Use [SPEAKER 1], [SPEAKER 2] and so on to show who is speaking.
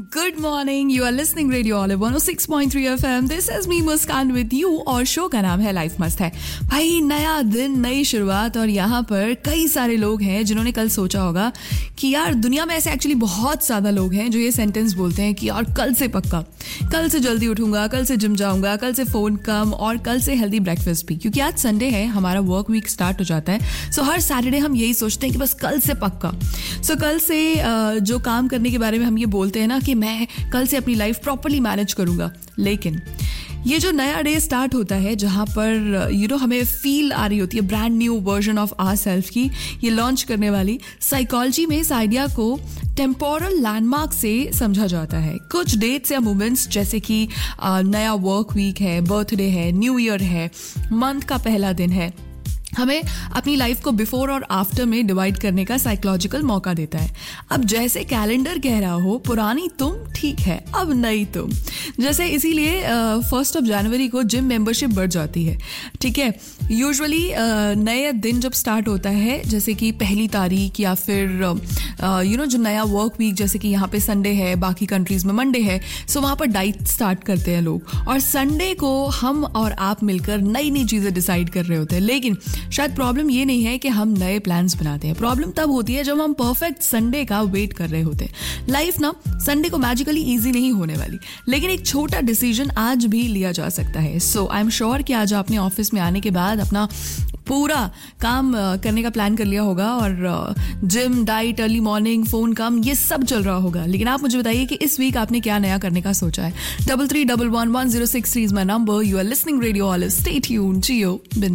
[SPEAKER 1] Good morning. You are listening Radio Olive 106.3 FM. This is me Muskan with you और show का नाम है life मस्त है. भाई नया दिन नई शुरुआत और यहाँ पर कई सारे लोग हैं जिन्होंने कल सोचा होगा कि यार दुनिया में ऐसे एक्चुअली बहुत ज़्यादा लोग हैं जो ये सेंटेंस बोलते हैं कि यार कल से पक्का, कल से जल्दी उठूंगा, कल से जिम जाऊंगा, कल से फ़ोन कम और कल से हेल्दी ब्रेकफास्ट भी, क्योंकि आज संडे है, हमारा वर्क वीक स्टार्ट हो जाता है. सो हर सैटरडे हम यही सोचते हैं कि बस कल से पक्का. सो कल से जो काम करने के बारे में हम ये बोलते हैं ना कि मैं कल से अपनी लाइफ प्रॉपर्ली मैनेज करूंगा. लेकिन ये जो नया डे स्टार्ट होता है जहाँ पर हमें फील आ रही होती है brand new version of our self की, ये लॉन्च करने वाली, साइकोलॉजी में इस आइडिया को टेम्पोरल लैंडमार्क से समझा जाता है. कुछ डेट्स या मोमेंट्स जैसे कि नया वर्क वीक है, बर्थडे है, न्यू ईयर है, मंथ का पहला दिन है, हमें अपनी लाइफ को बिफोर और आफ्टर में डिवाइड करने का साइकोलॉजिकल मौका देता है. अब जैसे कैलेंडर कह रहा हो पुरानी तुम ठीक है, अब नई तुम. जैसे इसीलिए 1 जनवरी को जिम मेंबरशिप बढ़ जाती है. ठीक है, यूजुअली नए दिन जब स्टार्ट होता है जैसे कि पहली तारीख या फिर जो नया वर्क वीक, जैसे कि यहाँ पे संडे है, बाकी कंट्रीज में मंडे है, सो वहाँ पर डाइट स्टार्ट करते हैं लोग और संडे को हम और आप मिलकर नई नई चीज़ें डिसाइड कर रहे होते हैं. लेकिन शायद प्रॉब्लम ये नहीं है कि हम नए प्लान्स बनाते हैं. प्रॉब्लम तब होती है जब हम परफेक्ट संडे का वेट कर रहे होते हैं. लाइफ ना संडे को मैजिकली इजी नहीं होने वाली, लेकिन एक छोटा डिसीजन आज भी लिया जा सकता है. सो आई एम श्योर कि आज आपने ऑफिस में आने के बाद अपना पूरा काम करने का प्लान कर लिया होगा और gym, diet, early morning, phone कम, ये सब चल रहा होगा. लेकिन आप मुझे बताइए कि इस वीक आपने क्या नया करने का सोचा है. 33111063 is my number. You are listening radio olive. Stay tuned. जियो बिंदास.